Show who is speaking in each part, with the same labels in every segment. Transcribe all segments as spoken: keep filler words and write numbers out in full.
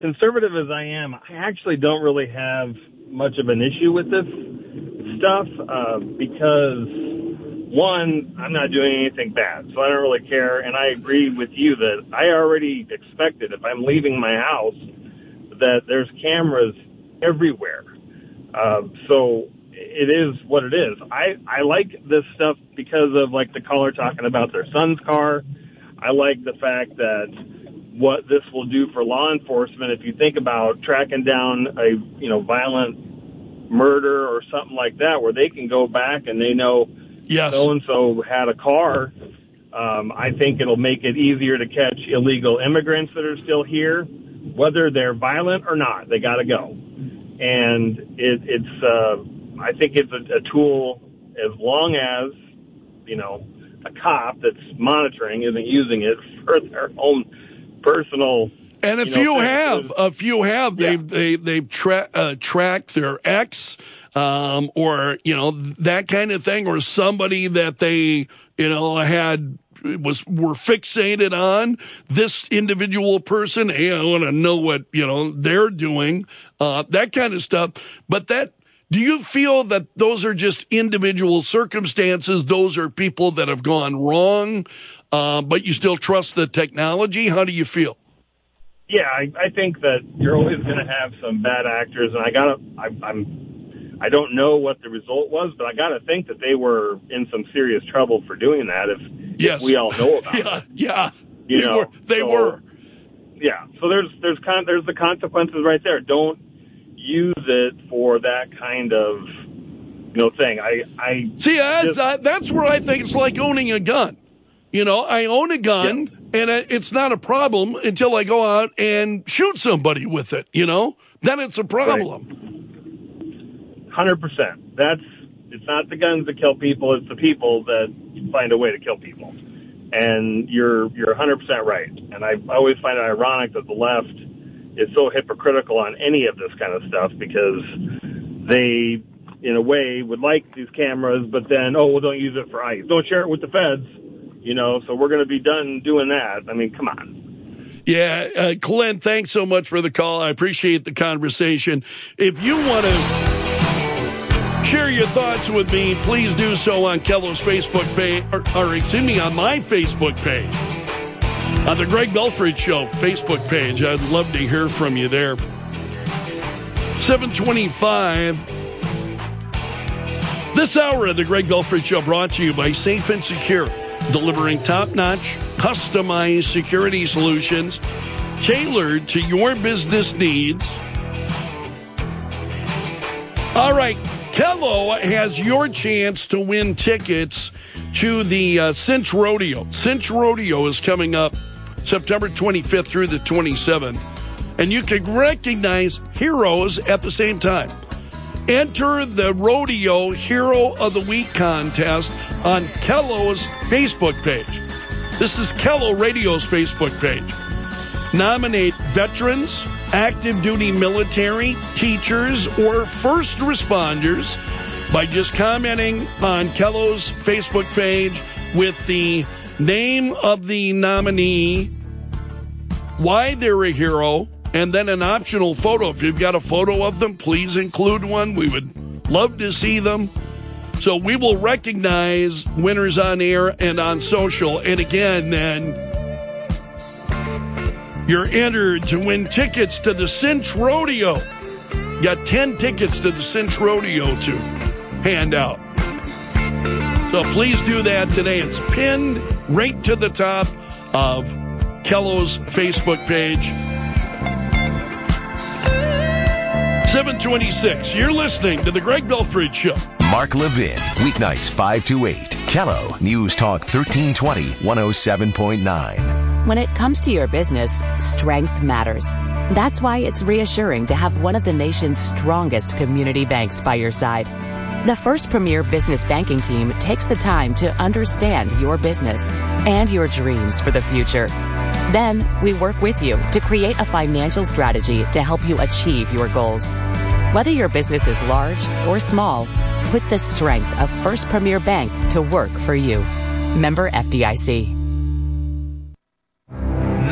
Speaker 1: conservative as I am, I actually don't really have much of an issue with this stuff uh, because, one, I'm not doing anything bad, so I don't really care. And I agree with you that I already expected, if I'm leaving my house, that there's cameras everywhere. Uh, so it is what it is. I, I like this stuff because of, like, the caller talking about their son's car. I like the fact that what this will do for law enforcement, if you think about tracking down a, you know, violent murder or something like that, where they can go back and they know
Speaker 2: yes.
Speaker 1: so-and-so had a car, um, I think it'll make it easier to catch illegal immigrants that are still here, whether they're violent or not. They got to go. And it, it's, uh, I think it's a, a tool as long as, you know, a cop that's monitoring isn't using it for their own personal.
Speaker 2: And if
Speaker 1: you, know,
Speaker 2: you have, if you have,
Speaker 1: yeah.
Speaker 2: they've they, they've tra- uh, tracked their ex, um, or you know that kind of thing, or somebody that they you know had was were fixated on this individual person. Hey, I want to know what you know they're doing, uh, that kind of stuff. But that. Do you feel that those are just individual circumstances? Those are people that have gone wrong, uh, but you still trust the technology? How do you feel?
Speaker 1: Yeah, I, I think that you're always going to have some bad actors, and I gotta, I, I'm, I don't know what the result was, but I gotta think that they were in some serious trouble for doing that. If,
Speaker 2: yes.
Speaker 1: if we all know about
Speaker 2: yeah,
Speaker 1: it,
Speaker 2: yeah,
Speaker 1: you
Speaker 2: they
Speaker 1: know,
Speaker 2: were. They
Speaker 1: so,
Speaker 2: were.
Speaker 1: Yeah. So there's there's con- there's the consequences right there. Don't use it for that kind of, you know, thing. I, I
Speaker 2: see. That's
Speaker 1: just,
Speaker 2: uh, that's where I think it's like owning a gun. You know, I own a gun, yeah. and it's not a problem until I go out and shoot somebody with it. You know, then it's a problem.
Speaker 1: One hundred percent. That's it's not the guns that kill people; it's the people that find a way to kill people. And you're you're one hundred percent right. And I always find it ironic that the left is so hypocritical on any of this kind of stuff because they, in a way, would like these cameras, but then, oh, well, don't use it for ICE. Don't share it with the feds, you know, so we're going to be done doing that. I mean, come on.
Speaker 2: Yeah, uh, Clint, thanks so much for the call. I appreciate the conversation. If you want to share your thoughts with me, please do so on Kello's Facebook page, or, or excuse me, on my Facebook page. On the Greg Belford Show Facebook page. I'd love to hear from you there. seven twenty-five. This hour of the Greg Belford Show brought to you by Safe and Secure, delivering top-notch, customized security solutions tailored to your business needs. All right, Kello has your chance to win tickets to the uh, Cinch Rodeo. Cinch Rodeo is coming up September twenty-fifth through the twenty-seventh. And you can recognize heroes at the same time. Enter the Rodeo Hero of the Week contest on Kello's Facebook page. This is Kello Radio's Facebook page. Nominate veterans, active duty military, teachers, or first responders by just commenting on Kello's Facebook page with the name of the nominee, why they're a hero, and then an optional photo. If you've got a photo of them, please include one. We would love to see them. So we will recognize winners on air and on social. And again, then you're entered to win tickets to the Cinch Rodeo. You got ten tickets to the Cinch Rodeo to hand out. So please do that today. It's pinned right to the top of Kello's Facebook page. seven twenty-six. You're listening to the Greg Belford Show.
Speaker 3: Mark Levin, weeknights five to eight. Kello News Talk thirteen twenty, one oh seven point nine.
Speaker 4: When it comes to your business, strength matters. That's why it's reassuring to have one of the nation's strongest community banks by your side. The First Premier Business Banking Team takes the time to understand your business and your dreams for the future. Then, we work with you to create a financial strategy to help you achieve your goals. Whether your business is large or small, put the strength of First Premier Bank to work for you. Member F D I C.
Speaker 5: Nothing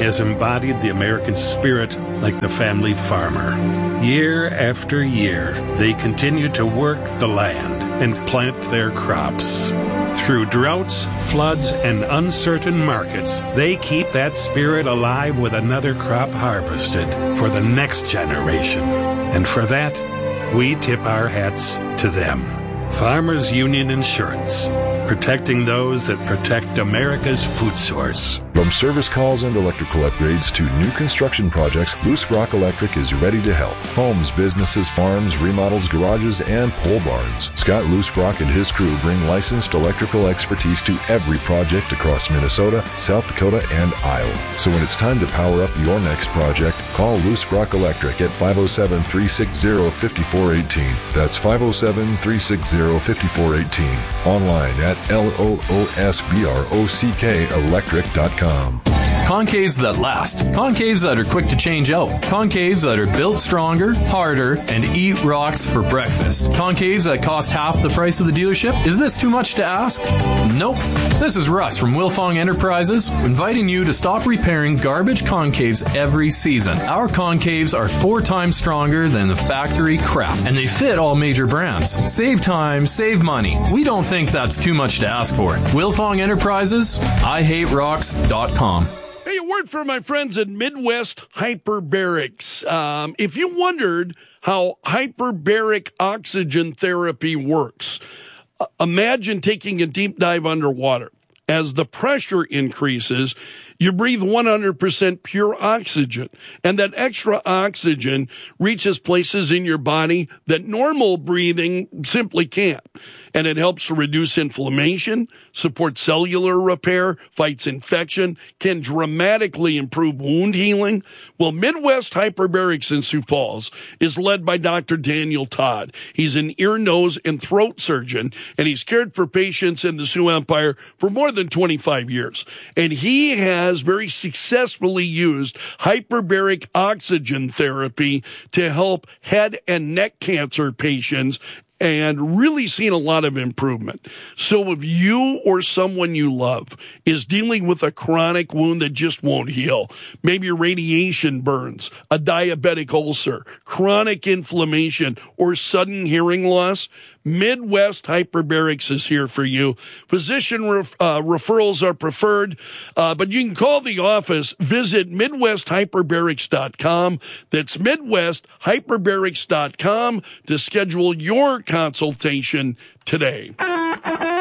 Speaker 5: has embodied the American spirit like the family farmer. Year after year, they continue to work the land and plant their crops. Through droughts, floods, and uncertain markets, they keep that spirit alive with another crop harvested for the next generation. And for that, we tip our hats to them. Farmers Union Insurance, protecting those that protect America's food source.
Speaker 6: From service calls and electrical upgrades to new construction projects, Loose Rock Electric is ready to help. Homes, businesses, farms, remodels, garages, and pole barns. Scott Loose Rock and his crew bring licensed electrical expertise to every project across Minnesota, South Dakota, and Iowa. So when it's time to power up your next project, call Loose Rock Electric at five oh seven, three six zero, five four one eight. That's five oh seven, three six zero, five four one eight. Online at L O O S B R O C K electric dot com.
Speaker 7: Concaves that last. Concaves that are quick to change out. Concaves that are built stronger, harder, and eat rocks for breakfast. Concaves that cost half the price of the dealership. Is this too much to ask? Nope. This is Russ from Wilfong Enterprises, inviting you to stop repairing garbage concaves every season. Our concaves are four times stronger than the factory crap, and they fit all major brands. Save time, save money. We don't think that's too much to ask for. Wilfong Enterprises, I hate rocks dot com.
Speaker 2: Hey, a word for my friends at Midwest Hyperbarics. Um, if you wondered how hyperbaric oxygen therapy works, uh, imagine taking a deep dive underwater. As the pressure increases, you breathe one hundred percent pure oxygen, and that extra oxygen reaches places in your body that normal breathing simply can't. And it helps to reduce inflammation, support cellular repair, fights infection, can dramatically improve wound healing. Well, Midwest Hyperbarics in Sioux Falls is led by Doctor Daniel Todd. He's an ear, nose, and throat surgeon, and he's cared for patients in the Sioux Empire for more than twenty-five years. And he has very successfully used hyperbaric oxygen therapy to help head and neck cancer patients and really seen a lot of improvement. So if you or someone you love is dealing with a chronic wound that just won't heal, maybe radiation burns, a diabetic ulcer, chronic inflammation, or sudden hearing loss, Midwest Hyperbarics is here for you. Physician ref, uh, referrals are preferred, uh, but you can call the office. Visit Midwest Hyperbarics dot com. That's Midwest Hyperbarics dot com to schedule your consultation today.